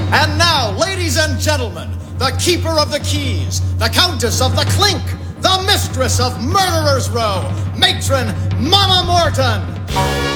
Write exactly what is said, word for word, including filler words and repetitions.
And now, ladies and gentlemen, the keeper of the keys, the countess of the clink, the mistress of Murderer's Row, matron Mama Morton.